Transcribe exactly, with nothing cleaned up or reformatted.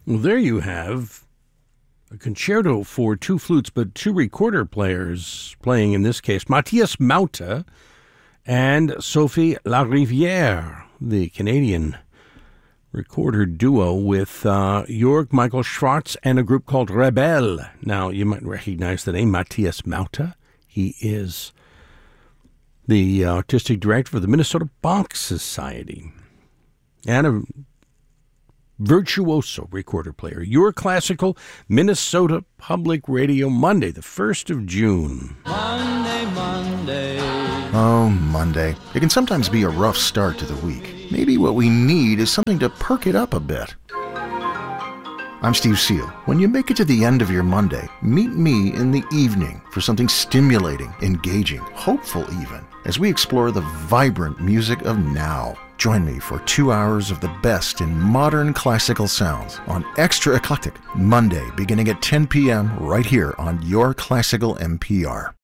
Well, there you have a concerto for two flutes, but two recorder players playing in this case. Matthias Mauta and Sophie Larivière, the Canadian recorder duo with uh, Jörg Michael Schwartz and a group called Rebelle. Now, you might recognize the name Matthias Mauta. He is the artistic director for the Minnesota Bach Society and a virtuoso recorder player. Your Classical Minnesota Public Radio, Monday, the first of June. Monday, Monday. Oh, Monday. It can sometimes be a rough start to the week. Maybe what we need is something to perk it up a bit. I'm Steve Seal. When you make it to the end of your Monday, meet me in the evening for something stimulating, engaging, hopeful even, as we explore the vibrant music of now. Join me for two hours of the best in modern classical sounds on Extra Eclectic, Monday beginning at ten p.m. right here on Your Classical N P R.